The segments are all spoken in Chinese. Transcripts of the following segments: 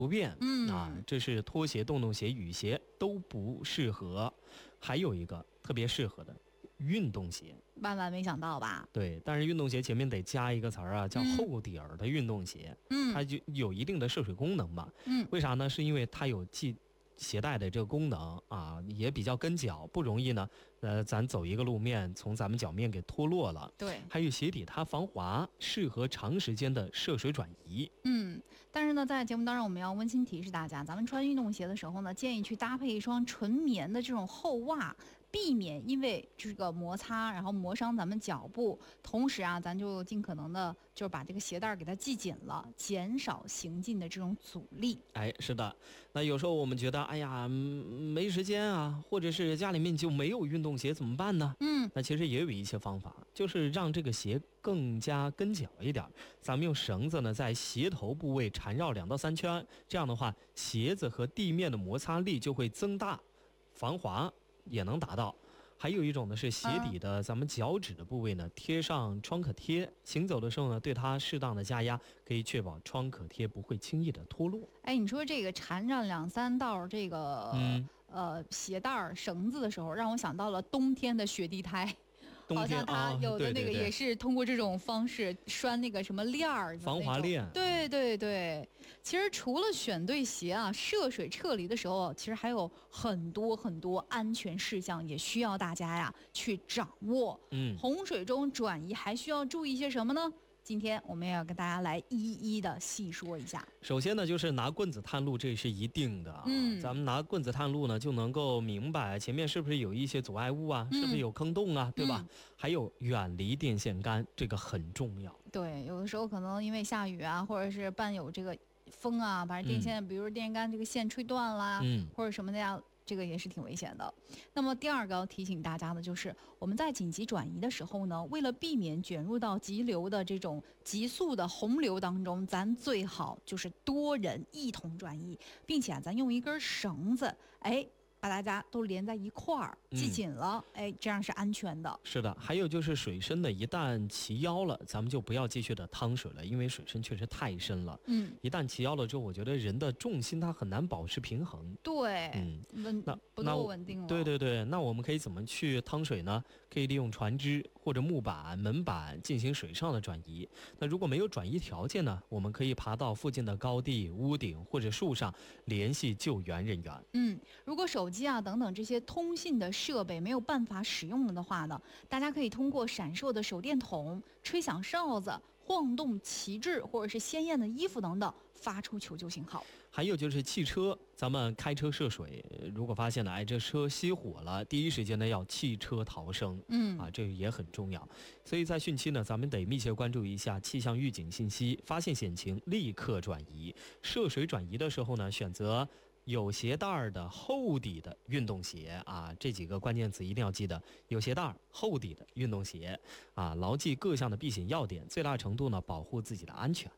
不便。这是拖鞋、洞鞋、雨鞋都不适合。还有一个特别适合的运动鞋， 万万没想到吧？ 对，但是运动鞋前面得加一个词儿啊，叫厚底儿的运动鞋。它就有一定的涉水功能嘛。为啥呢？是因为它有系鞋带的这个功能啊，也比较跟脚，不容易呢。咱走一个路面，从咱们脚面给脱落了。 对， 还有鞋底它防滑，适合长时间的涉水转移。 但是呢，在节目当中我们要温馨提示大家，咱们穿运动鞋的时候呢，建议去搭配一双纯棉的这种厚袜，避免因为这个摩擦然后磨伤咱们脚部。同时啊，咱就尽可能的就是把这个鞋带给它系紧了，减少行进的这种阻力。 是的。那有时候我们觉得没时间啊，或者是家里面就没有运动鞋怎么办呢？那其实也有一些方法，就是让这个鞋更加跟脚一点。咱们用绳子呢在鞋头部位缠绕2到3圈，这样的话鞋子和地面的摩擦力就会增大，防滑也能达到。还有一种呢是鞋底的咱们脚趾的部位呢贴上创可贴，行走的时候呢对它适当的加压，可以确保创可贴不会轻易的脱落。 你说这个缠上2、3道这个鞋带绳子的时候，让我想到了冬天的雪地胎。好像他有的那个也是通过这种方式拴那个什么链儿， 防滑链。 对，其实除了选对鞋啊，涉水撤离的时候，其实还有很多安全事项也需要大家呀去掌握。洪水中转移还需要注意些什么呢？今天我们也要跟大家来一一的细说一下。 首先呢，就是拿棍子探路，这是一定的。咱们拿棍子探路呢，就能够明白前面是不是有一些阻碍物啊，是不是有坑洞啊，对吧？还有远离电线杆，这个很重要。 对，有的时候可能因为下雨啊，或者是伴有这个风啊，把电线，比如电线杆这个线吹断啦，或者什么的呀。这个也是挺危险的。那么第二个要提醒大家的就是，我们在紧急转移的时候呢，为了避免卷入到急流的这种急速的洪流当中，咱最好就是多人一同转移，并且咱用一根绳子，把大家都连在一块儿，系紧了，这样是安全的。 是的，还有就是水深的，一旦齐腰了，咱们就不要继续的趟水了，因为水深确实太深了。一旦齐腰了之后，我觉得人的重心它很难保持平衡。 对，不够稳定了。 对，那我们可以怎么去趟水呢？可以利用船只或者木板、门板进行水上的转移。那如果没有转移条件呢，我们可以爬到附近的高地、屋顶或者树上联系救援人员。 如果手机啊等等这些通信的设备没有办法使用了的话呢，大家可以通过闪烁的手电筒、吹响哨子、晃动旗帜或者是鲜艳的衣服等等，发出求救信号。 还有就是汽车，咱们开车涉水，如果发现了这车熄火了，第一时间呢要弃车逃生。这个也很重要。所以在汛期呢，咱们得密切关注一下气象预警信息，发现险情立刻转移。涉水转移的时候呢，选择有鞋带的厚底的运动鞋啊，这几个关键词一定要记得：有鞋带、厚底的运动鞋啊，牢记各项的避险要点，最大程度呢保护自己的安全。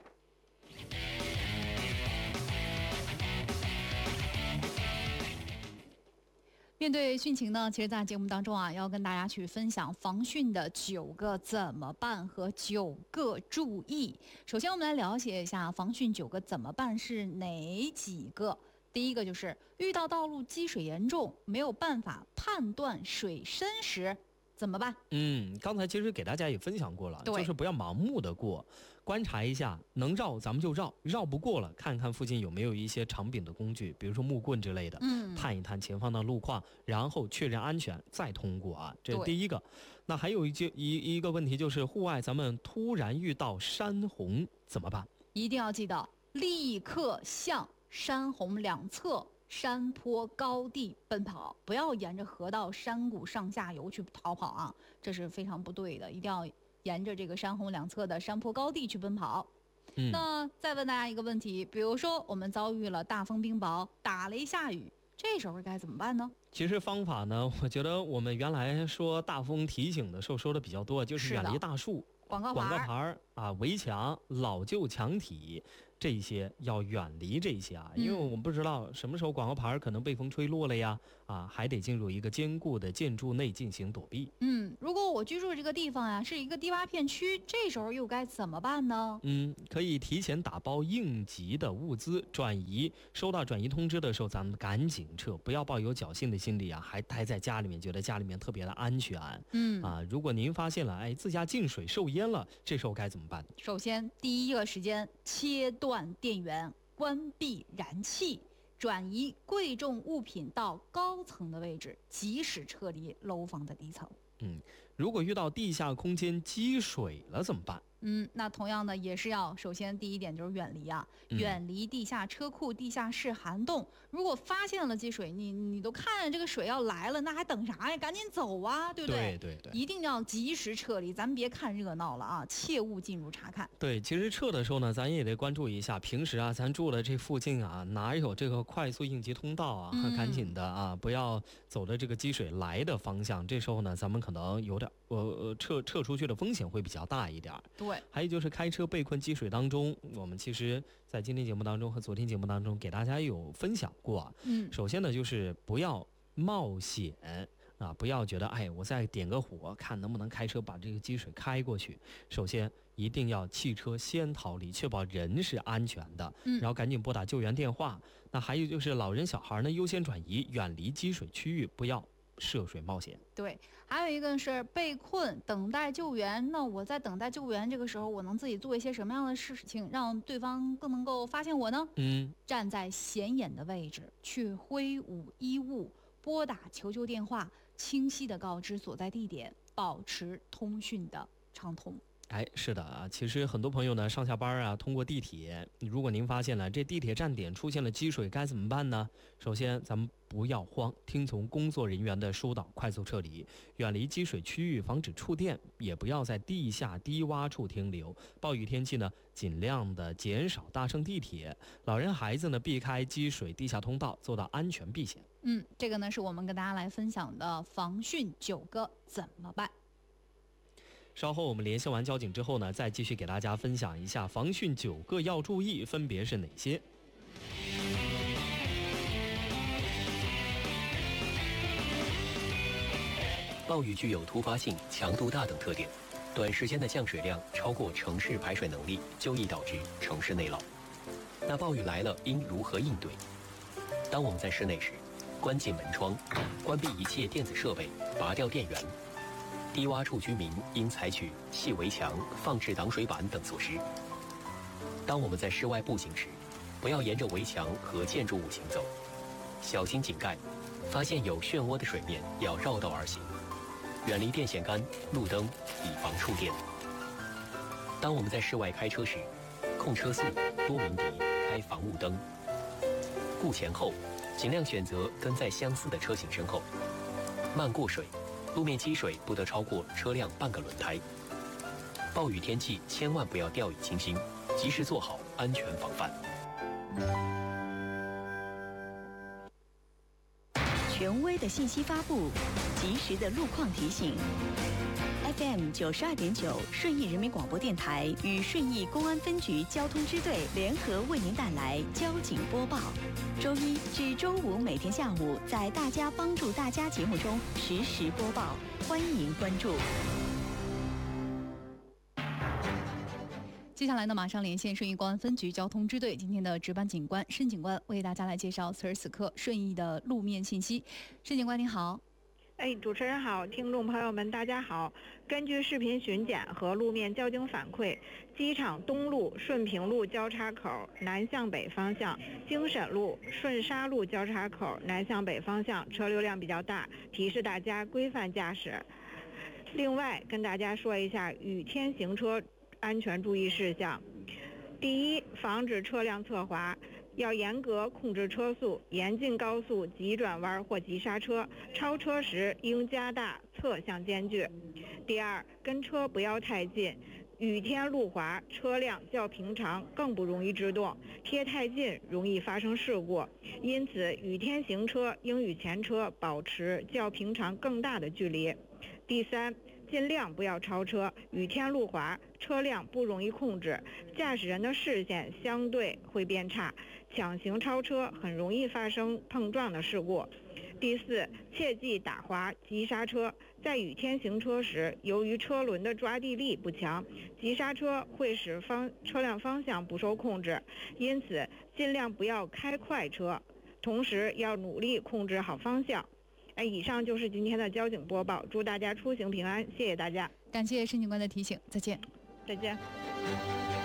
面对汛情呢，其实在节目当中啊，要跟大家去分享防汛的9个怎么办和9个注意。首先我们来了解一下防汛9个怎么办是哪几个。第一个就是遇到道路积水严重，没有办法判断水深时怎么办？ 刚才其实给大家也分享过了，就是不要盲目的过，观察一下，能绕咱们就绕，绕不过了，看看附近有没有一些长柄的工具，比如说木棍之类的，探一探前方的路况，然后确认安全再通过啊，这是第一个。那还有一个问题就是户外咱们突然遇到山洪怎么办？ 一定要记得立刻向山洪2侧山坡高地奔跑，不要沿着河道山谷上下游去逃跑啊，这是非常不对的，一定要沿着这个山洪2侧的山坡高地去奔跑。那再问大家一个问题，比如说我们遭遇了大风冰雹、打雷下雨，这时候该怎么办呢？ 其实方法呢，我觉得我们原来说大风提醒的时候说的比较多，就是远离大树、 广告牌啊、围墙、老旧墙体， 这些要远离这些啊，因为我们不知道什么时候广告牌可能被风吹落了呀，还得进入一个坚固的建筑内进行躲避。 如果我居住的这个地方呀是一个低洼片区，这时候又该怎么办呢？ 可以提前打包应急的物资转移，收到转移通知的时候，咱们赶紧撤，不要抱有侥幸的心理啊，还待在家里面，觉得家里面特别的安全。如果您发现了，自家进水受淹了，这时候该怎么办？ 首先，第一个时间切断电源，关闭燃气，转移贵重物品到高层的位置，及时撤离楼房的低层。 如果遇到地下空间积水了怎么办？ 那同样的也是要，首先第一点就是远离远离地下车库、地下室涵洞。如果发现了积水，你都看见这个水要来了，那还等啥呀？赶紧走啊，对不对？ 对， 一定要及时撤离，咱们别看热闹了啊，切勿进入查看。 对，其实撤的时候呢，咱也得关注一下，平时咱住的这附近哪有这个快速应急通道赶紧的不要走的这个积水来的方向。这时候呢，咱们可能有点撤出去的风险会比较大一点。 对， 还有就是开车被困积水当中，我们其实在今天节目当中和昨天节目当中给大家有分享过。首先呢，就是不要冒险不要觉得我再点个火，看能不能开车把这个积水开过去。首先一定要汽车先逃离，确保人是安全的，然后赶紧拨打救援电话。那还有就是老人小孩呢优先转移，远离积水区域，不要涉水冒险。 对，还有一个是被困等待救援。那我在等待救援这个时候，我能自己做一些什么样的事情，让对方更能够发现我呢？站在显眼的位置，去挥舞衣物，拨打求救电话，清晰地告知所在地点，保持通讯的畅通。 是的其实很多朋友呢上下班通过地铁，如果您发现了这地铁站点出现了积水，该怎么办呢？首先咱们不要慌，听从工作人员的疏导，快速撤离，远离积水区域，防止触电，也不要在地下低洼处停留。暴雨天气呢，尽量的减少搭乘地铁，老人孩子呢避开积水地下通道，做到安全避险。 这个呢是我们跟大家来分享的防汛9个怎么办。 稍后我们联系完交警之后呢，再继续给大家分享一下防汛9个要注意分别是哪些。 暴雨具有突发性、强度大等特点，短时间的降水量超过城市排水能力，就易导致城市内涝。那暴雨来了，应如何应对？当我们在室内时，关紧门窗，关闭一切电子设备，拔掉电源。低洼处居民应采取砌围墙、放置挡水板等措施。当我们在室外步行时，不要沿着围墙和建筑物行走，小心井盖，发现有漩涡的水面要绕道而行，远离电线杆、路灯，以防触电。当我们在室外开车时，控车速，多鸣笛，开防雾灯。顾前后，尽量选择跟在相似的车型身后，慢过水。路面积水不得超过车辆半个轮胎。暴雨天气千万不要掉以轻心，及时做好安全防范。 权威的信息发布，及时的路况提醒。FM 92.9顺义人民广播电台与顺义公安分局交通支队联合为您带来交警播报。周一至周五每天下午在大家帮助大家节目中实时播报，欢迎关注。 接下来呢，马上连线顺义公安分局交通支队今天的值班警官申警官，为大家来介绍此时此刻顺义的路面信息。申警官您好。 主持人好，听众朋友们大家好。根据视频巡检和路面交警反馈，机场东路顺平路交叉口南向北方向、京沈路顺沙路交叉口南向北方向车流量比较大，提示大家规范驾驶。另外跟大家说一下雨天行车安全注意事项。第一，防止车辆侧滑，要严格控制车速，严禁高速急转弯或急刹车，超车时应加大侧向间距。第二，跟车不要太近，雨天路滑，车辆较平常更不容易制动，贴太近容易发生事故，因此雨天行车应与前车保持较平常更大的距离。第三，尽量不要超车，雨天路滑， 车辆不容易控制，驾驶人的视线相对会变差，强行超车很容易发生碰撞的事故。第四，切忌打滑、急刹车。在雨天行车时，由于车轮的抓地力不强，急刹车会使车辆方向不受控制，因此尽量不要开快车，同时要努力控制好方向。以上就是今天的交警播报，祝大家出行平安，谢谢大家。 感谢申警官的提醒，再见。 再见。